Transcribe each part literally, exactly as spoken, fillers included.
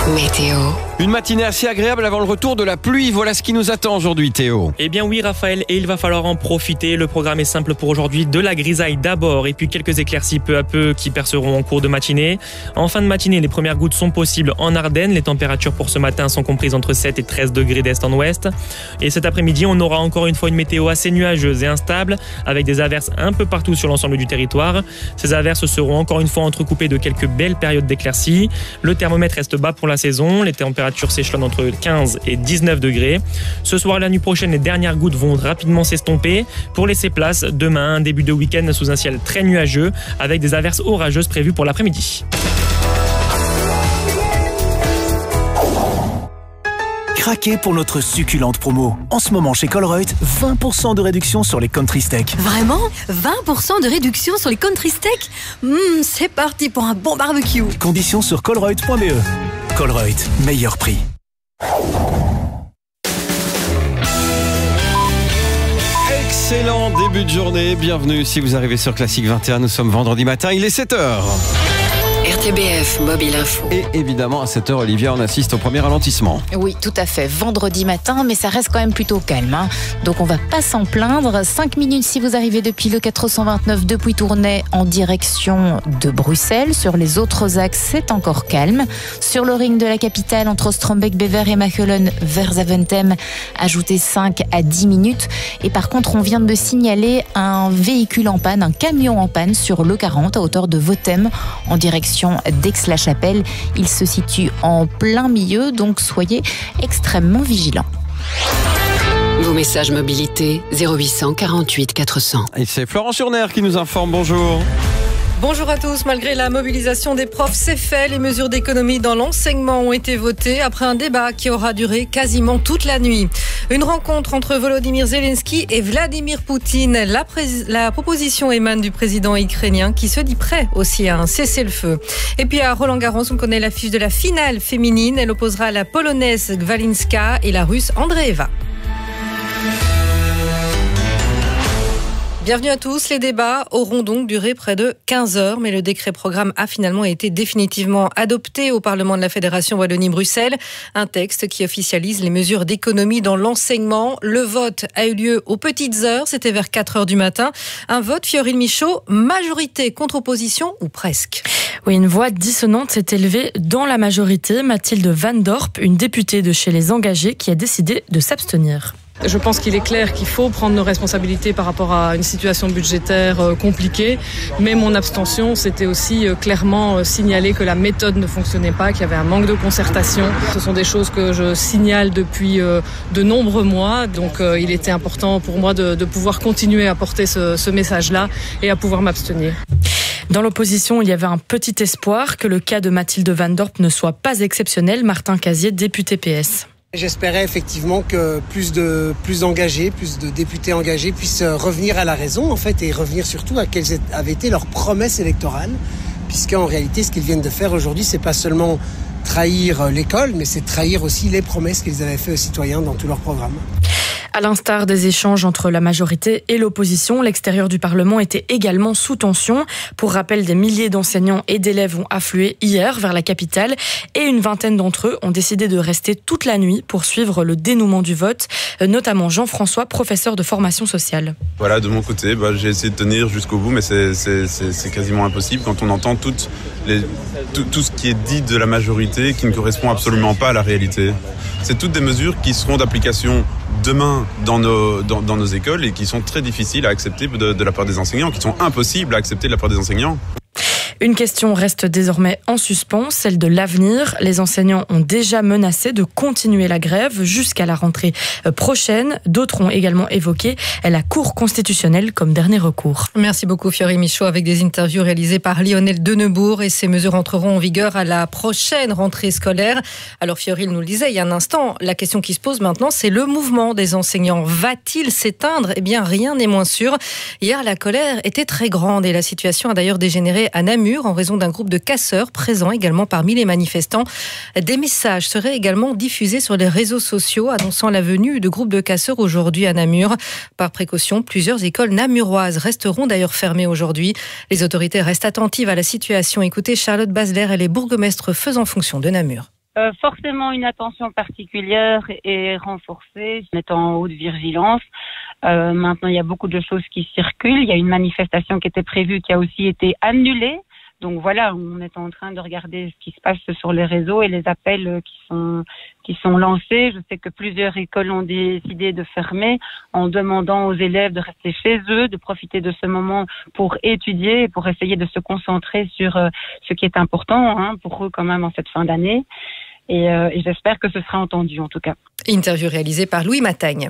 Météo. Une matinée assez agréable avant le retour de la pluie. Voilà ce qui nous attend aujourd'hui, Théo. Eh bien oui, Raphaël, et il va falloir en profiter. Le programme est simple pour aujourd'hui. De la grisaille d'abord, et puis quelques éclaircies peu à peu qui perceront en cours de matinée. En fin de matinée, les premières gouttes sont possibles en Ardennes. Les températures pour ce matin sont comprises entre sept et treize degrés d'est en ouest. Et cet après-midi, on aura encore une fois une météo assez nuageuse et instable, avec des averses un peu partout sur l'ensemble du territoire. Ces averses seront encore une fois entrecoupées de quelques belles périodes d'éclaircies. Le thermomètre reste bas pour la saison. Les températures s'échelonnent entre quinze et dix-neuf degrés. Ce soir et la nuit prochaine, les dernières gouttes vont rapidement s'estomper pour laisser place demain, un début de week-end sous un ciel très nuageux avec des averses orageuses prévues pour l'après-midi. Craquez pour notre succulente promo. En ce moment chez Colruyt, vingt pour cent de réduction sur les country steaks. Vraiment ? vingt pour cent de réduction sur les country steaks ? Mmh, c'est parti pour un bon barbecue. Conditions sur colruyt point b e. Colruyt, meilleur prix. Excellent début de journée. Bienvenue si vous arrivez sur Classique vingt et un. Nous sommes vendredi matin, il est sept heures. R T B F, Mobile Info. Et évidemment, à sept heures, Olivia, on assiste au premier ralentissement. Oui, tout à fait. Vendredi matin, mais ça reste quand même plutôt calme. Hein. Donc, on va pas s'en plaindre. cinq minutes si vous arrivez depuis le quatre cent vingt-neuf depuis Tournai en direction de Bruxelles. Sur les autres axes, c'est encore calme. Sur le ring de la capitale, entre Strombeek-Bever et Machelen vers Zaventem, ajoutez cinq à dix minutes. Et par contre, on vient de signaler un véhicule en panne, un camion en panne sur l'E quarante à hauteur de Votem en direction d'Aix-la-Chapelle. Il se situe en plein milieu, donc soyez extrêmement vigilants. Vos messages mobilité zéro huit cent quarante-huit quatre cents. Et c'est Florence Urner qui nous informe. Bonjour. Bonjour à tous. Malgré la mobilisation des profs, c'est fait. Les mesures d'économie dans l'enseignement ont été votées après un débat qui aura duré quasiment toute la nuit. Une rencontre entre Volodymyr Zelensky et Vladimir Poutine. La, pré- la proposition émane du président ukrainien qui se dit prêt aussi à un cessez-le-feu. Et puis à Roland-Garros, on connaît l'affiche de la finale féminine. Elle opposera la Polonaise Gwalinska et la Russe Andreeva. Bienvenue à tous. Les débats auront donc duré près de quinze heures, mais le décret programme a finalement été définitivement adopté au Parlement de la Fédération Wallonie-Bruxelles. Un texte qui officialise les mesures d'économie dans l'enseignement. Le vote a eu lieu aux petites heures, c'était vers quatre heures du matin. Un vote, Fiorine Michaud, majorité contre opposition ou presque. Oui, une voix dissonante s'est élevée dans la majorité. Mathilde Van Dorp, une députée de chez Les Engagés, qui a décidé de s'abstenir. Je pense qu'il est clair qu'il faut prendre nos responsabilités par rapport à une situation budgétaire compliquée, mais mon abstention, c'était aussi clairement signaler que la méthode ne fonctionnait pas, qu'il y avait un manque de concertation. Ce sont des choses que je signale depuis de nombreux mois, donc il était important pour moi de, de pouvoir continuer à porter ce, ce message-là et à pouvoir m'abstenir. Dans l'opposition, il y avait un petit espoir que le cas de Mathilde Van Dorp ne soit pas exceptionnel. Martin Casier, député P S. J'espérais effectivement que plus de plus d'engagés, plus de députés engagés puissent revenir à la raison en fait et revenir surtout à quelles avaient été leurs promesses électorales, puisqu'en réalité ce qu'ils viennent de faire aujourd'hui, c'est pas seulement trahir l'école, mais c'est trahir aussi les promesses qu'ils avaient faites aux citoyens dans tout leur programme. À l'instar des échanges entre la majorité et l'opposition, l'extérieur du Parlement était également sous tension. Pour rappel, des milliers d'enseignants et d'élèves ont afflué hier vers la capitale et une vingtaine d'entre eux ont décidé de rester toute la nuit pour suivre le dénouement du vote, notamment Jean-François, professeur de formation sociale. Voilà, de mon côté, bah, j'ai essayé de tenir jusqu'au bout, mais c'est, c'est, c'est, c'est quasiment impossible quand on entend toutes les, tout, tout ce qui est dit de la majorité qui ne correspond absolument pas à la réalité. C'est toutes des mesures qui seront d'application demain dans nos, dans, dans nos écoles et qui sont très difficiles à accepter de, de la part des enseignants, qui sont impossibles à accepter de la part des enseignants. Une question reste désormais en suspens, celle de l'avenir. Les enseignants ont déjà menacé de continuer la grève jusqu'à la rentrée prochaine. D'autres ont également évoqué la Cour constitutionnelle comme dernier recours. Merci beaucoup Fiorine Michaud avec des interviews réalisées par Lionel Denebourg et ces mesures entreront en vigueur à la prochaine rentrée scolaire. Alors Fiorine nous le disait il y a un instant, la question qui se pose maintenant c'est le mouvement des enseignants. Va-t-il s'éteindre ? Eh bien rien n'est moins sûr. Hier la colère était très grande et la situation a d'ailleurs dégénéré à Namur en raison d'un groupe de casseurs présents également parmi les manifestants. Des messages seraient également diffusés sur les réseaux sociaux annonçant la venue de groupes de casseurs aujourd'hui à Namur. Par précaution, plusieurs écoles namuroises resteront d'ailleurs fermées aujourd'hui. Les autorités restent attentives à la situation. Écoutez Charlotte Basler, elle est bourgmestre faisant fonction de Namur. Euh, forcément une attention particulière et renforcée, en étant en haute vigilance. Euh, maintenant, il y a beaucoup de choses qui circulent. Il y a une manifestation qui était prévue qui a aussi été annulée. Donc voilà, on est en train de regarder ce qui se passe sur les réseaux et les appels qui sont qui sont lancés. Je sais que plusieurs écoles ont décidé de fermer en demandant aux élèves de rester chez eux, de profiter de ce moment pour étudier et pour essayer de se concentrer sur euh, ce qui est important hein, pour eux quand même en cette fin d'année. Et, euh, et j'espère que ce sera entendu en tout cas. Interview réalisée par Louis Matagne.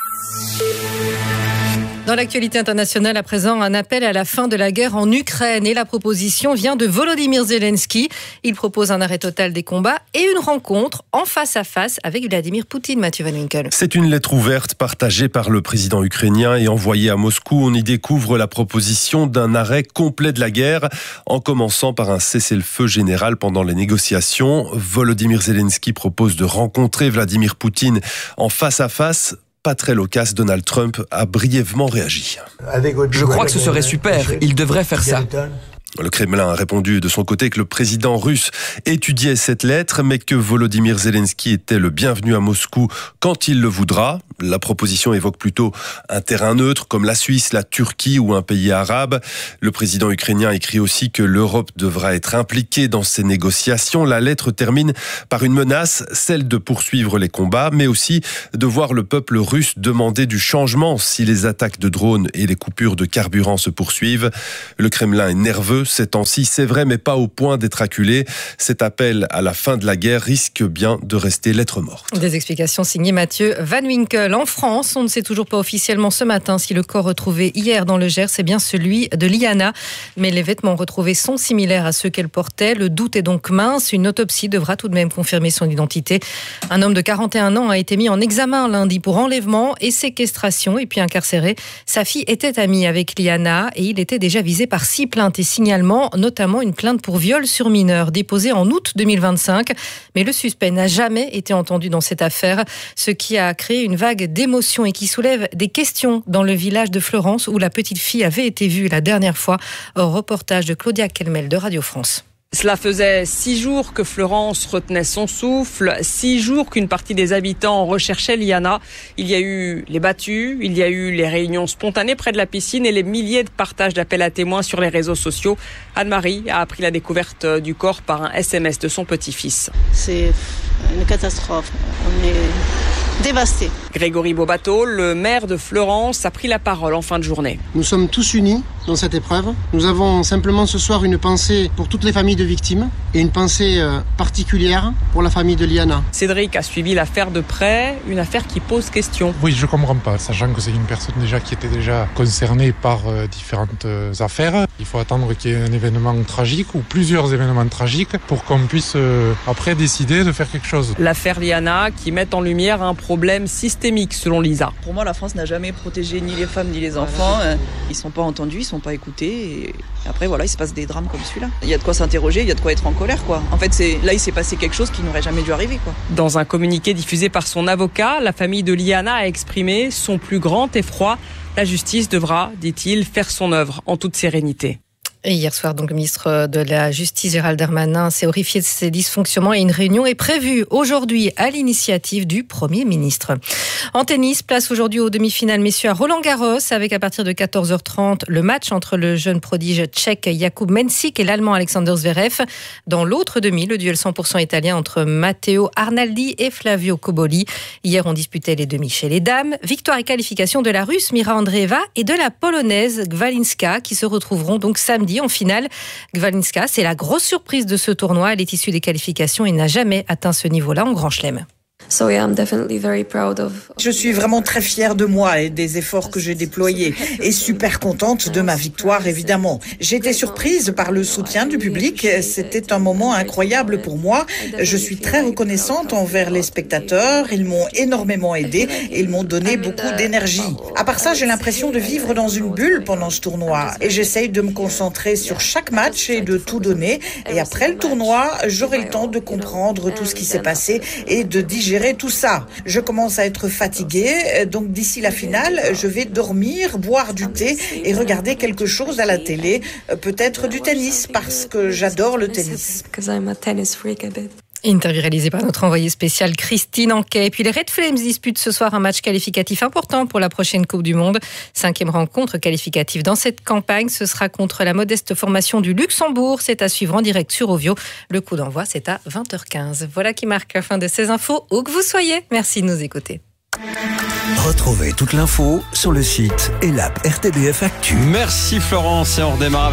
Dans l'actualité internationale, à présent, un appel à la fin de la guerre en Ukraine. Et la proposition vient de Volodymyr Zelensky. Il propose un arrêt total des combats et une rencontre en face à face avec Vladimir Poutine. Mathieu Van Winkel. C'est une lettre ouverte partagée par le président ukrainien et envoyée à Moscou. On y découvre la proposition d'un arrêt complet de la guerre, en commençant par un cessez-le-feu général pendant les négociations. Volodymyr Zelensky propose de rencontrer Vladimir Poutine en face à face. Pas très loquace, Donald Trump a brièvement réagi. Je crois que ce serait super, il devrait faire ça. Le Kremlin a répondu de son côté que le président russe étudiait cette lettre, mais que Volodymyr Zelensky était le bienvenu à Moscou quand il le voudra. La proposition évoque plutôt un terrain neutre comme la Suisse, la Turquie ou un pays arabe. Le président ukrainien écrit aussi que l'Europe devra être impliquée dans ces négociations. La lettre termine par une menace, celle de poursuivre les combats, mais aussi de voir le peuple russe demander du changement si les attaques de drones et les coupures de carburant se poursuivent. Le Kremlin est nerveux ces temps-ci, c'est vrai, mais pas au point d'être acculé. Cet appel à la fin de la guerre risque bien de rester lettre morte. Des explications signées Mathieu Van Winkel. En France, on ne sait toujours pas officiellement ce matin si le corps retrouvé hier dans le Gers est bien celui de Liana. Mais les vêtements retrouvés sont similaires à ceux qu'elle portait. Le doute est donc mince. Une autopsie devra tout de même confirmer son identité. Un homme de quarante et un ans a été mis en examen lundi pour enlèvement et séquestration et puis incarcéré. Sa fille était amie avec Liana et il était déjà visé par six plaintes et signalements, notamment une plainte pour viol sur mineur déposée en août deux mille vingt-cinq. Mais le suspect n'a jamais été entendu dans cette affaire, ce qui a créé une vague d'émotions et qui soulève des questions dans le village de Florence où la petite fille avait été vue la dernière fois. Reportage de Claudia Kelmel de Radio France. Cela faisait six jours que Florence retenait son souffle, six jours qu'une partie des habitants recherchait Liana. Il y a eu les battues, il y a eu les réunions spontanées près de la piscine et les milliers de partages d'appels à témoins sur les réseaux sociaux. Anne-Marie a appris la découverte du corps par un S M S de son petit-fils. C'est une catastrophe. On est dévastés. Grégory Bobato, le maire de Florence, a pris la parole en fin de journée. Nous sommes tous unis dans cette épreuve. Nous avons simplement ce soir une pensée pour toutes les familles de victimes et une pensée particulière pour la famille de Liana. Cédric a suivi l'affaire de près, une affaire qui pose question. Oui, je comprends pas, sachant que c'est une personne déjà qui était déjà concernée par euh, différentes euh, affaires. Il faut attendre qu'il y ait un événement tragique ou plusieurs événements tragiques pour qu'on puisse euh, après décider de faire quelque chose. L'affaire Liana qui met en lumière un problème systémique selon Lisa. Pour moi, la France n'a jamais protégé ni les femmes ni les enfants. Ils sont pas entendus, ils sont pas écoutés. Et après, voilà, il se passe des drames comme celui-là. Il y a de quoi s'interroger, il y a de quoi être en colère, quoi. En fait, c'est là, il s'est passé quelque chose qui n'aurait jamais dû arriver, quoi. Dans un communiqué diffusé par son avocat, la famille de Liana a exprimé son plus grand effroi. La justice devra, dit-il, faire son œuvre en toute sérénité. Et hier soir, donc, le ministre de la Justice, Gérald Darmanin, s'est horrifié de ces dysfonctionnements et une réunion est prévue aujourd'hui à l'initiative du Premier ministre. En tennis, place aujourd'hui aux demi-finales messieurs à Roland-Garros avec à partir de quatorze heures trente le match entre le jeune prodige tchèque Jakub Mensik et l'allemand Alexander Zverev. Dans l'autre demi, le duel cent pour cent italien entre Matteo Arnaldi et Flavio Cobolli. Hier, on disputait les demi chez les dames. Victoire et qualification de la Russe Mira Andreeva et de la Polonaise Gwalinska qui se retrouveront donc samedi en finale. Gwalinska, c'est la grosse surprise de ce tournoi. Elle est issue des qualifications et n'a jamais atteint ce niveau-là en Grand Chelem. So yeah, I'm definitely very proud of... Je suis vraiment très fière de moi et des efforts que j'ai déployés et super contente de ma victoire, évidemment. J'ai été surprise par le soutien du public. C'était un moment incroyable pour moi. Je suis très reconnaissante envers les spectateurs. Ils m'ont énormément aidée et ils m'ont donné beaucoup d'énergie. À part ça, j'ai l'impression de vivre dans une bulle pendant ce tournoi et j'essaye de me concentrer sur chaque match et de tout donner. Et après le tournoi, j'aurai le temps de comprendre tout ce qui s'est passé et de digérer tout ça. Je commence à être fatiguée, donc d'ici la finale, je vais dormir, boire du thé et regarder quelque chose à la télé, peut-être du tennis, parce que j'adore le tennis. Interview réalisée par notre envoyée spéciale Christine Anquet. Et puis les Red Flames disputent ce soir un match qualificatif important pour la prochaine Coupe du Monde. Cinquième rencontre qualificative dans cette campagne. Ce sera contre la modeste formation du Luxembourg. C'est à suivre en direct sur Ovio. Le coup d'envoi, c'est à vingt heures quinze. Voilà qui marque la fin de ces infos, où que vous soyez. Merci de nous écouter. Retrouvez toute l'info sur le site et l'app R T B F Actu. Merci Florence et on redémarre avec